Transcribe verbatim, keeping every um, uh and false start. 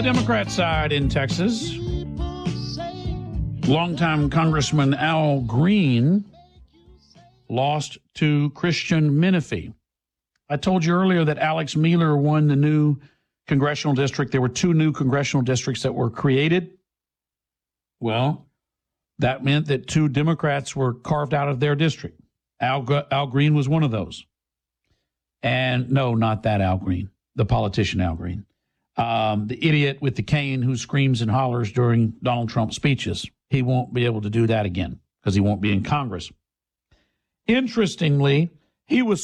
the Democrat side in Texas, longtime Congressman Al Green lost to Christian Menifee. I told you earlier that Alex Mueller won the new congressional district. There were two new congressional districts that were created. Well, that meant that two Democrats were carved out of their district. Al, Al Green was one of those. And no, not that Al Green, the politician Al Green. Um, the idiot with the cane who screams and hollers during Donald Trump speeches. He won't be able to do that again because he won't be in Congress. Interestingly, he was